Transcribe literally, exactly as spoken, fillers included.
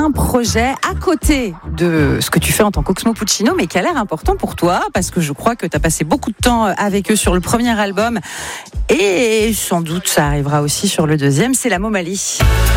un projet à côté de ce que tu fais en tant qu'Oxmo Puccino, mais qui a l'air important pour toi, parce que je crois que tu as passé beaucoup de temps avec eux sur le premier album, et sans doute ça arrivera aussi sur le deuxième, c'est la Momalie.